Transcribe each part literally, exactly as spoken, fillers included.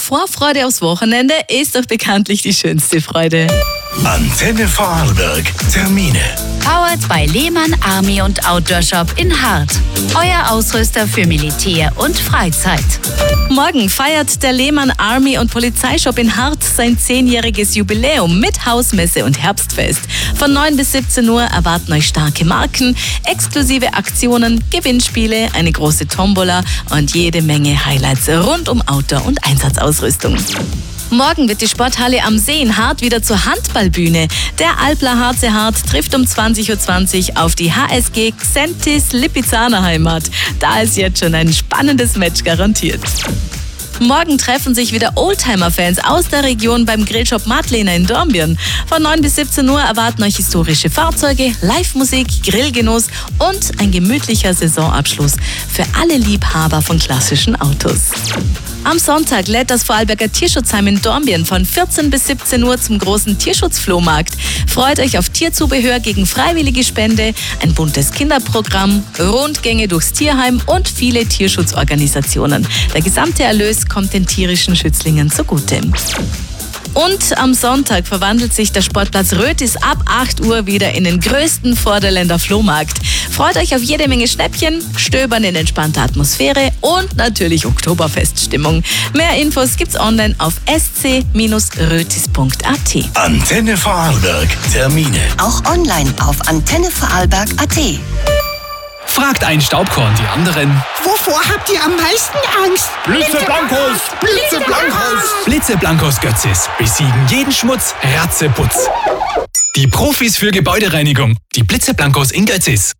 Vorfreude aufs Wochenende ist doch bekanntlich die schönste Freude. Antenne Vorarlberg. Termine. Powered bei Lehmann Army und Outdoor Shop in Hart. Euer Ausrüster für Militär und Freizeit. Morgen feiert der Lehmann Army und Polizeishop in Hart sein zehnjähriges Jubiläum mit Hausmesse und Herbstfest. Von neun bis siebzehn Uhr erwarten euch starke Marken, exklusive Aktionen, Gewinnspiele, eine große Tombola und jede Menge Highlights rund um Outdoor- und Einsatzausrüstung. Morgen wird die Sporthalle am See in Hart wieder zur Handballbühne. Der Alpler Harze Hart trifft um zwanzig Uhr zwanzig auf die H S G Xentis Lipizzaner Heimat. Da ist jetzt schon ein spannendes Match garantiert. Morgen treffen sich wieder Oldtimer-Fans aus der Region beim Grillshop Madlener in Dornbirn. Von neun bis siebzehn Uhr erwarten euch historische Fahrzeuge, Live-Musik, Grillgenuss und ein gemütlicher Saisonabschluss für alle Liebhaber von klassischen Autos. Am Sonntag lädt das Vorarlberger Tierschutzheim in Dornbirn von vierzehn bis siebzehn Uhr zum großen Tierschutzflohmarkt. Freut euch auf Tierzubehör gegen freiwillige Spende, ein buntes Kinderprogramm, Rundgänge durchs Tierheim und viele Tierschutzorganisationen. Der gesamte Erlös kommt den tierischen Schützlingen zugute. Und am Sonntag verwandelt sich der Sportplatz Rötis ab acht Uhr wieder in den größten Vorderländer Flohmarkt. Freut euch auf jede Menge Schnäppchen, Stöbern in entspannter Atmosphäre und natürlich Oktoberfeststimmung. Mehr Infos gibt's online auf s c rötis punkt a t. Antenne Vorarlberg. Termine. Auch online auf antenne vorarlberg punkt a t. Fragt ein Staubkorn die anderen. Wovor habt ihr am meisten Angst? Blitzeblankos! Blitzeblankos! Blitzeblankos Götzis besiegen jeden Schmutz, ratzeputz. Die Profis für Gebäudereinigung. Die Blitzeblankos in Götzis.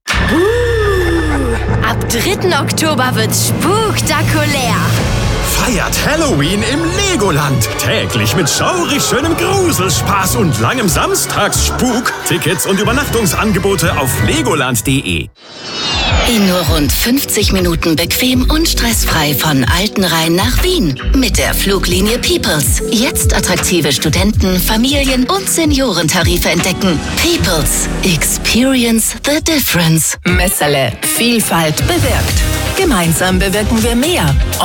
Ab dritten Oktober wird's spektakulär. Feiert Halloween im Legoland. Täglich mit schaurig schönem Gruselspaß und langem Samstagsspuk. Tickets und Übernachtungsangebote auf legoland punkt de. In nur rund fünfzig Minuten bequem und stressfrei von Altenrhein nach Wien. Mit der Fluglinie Peoples. Jetzt attraktive Studenten-, Familien- und Seniorentarife entdecken. Peoples. Experience the difference. Messerle. Vielfalt bewirkt. Gemeinsam bewirken wir mehr.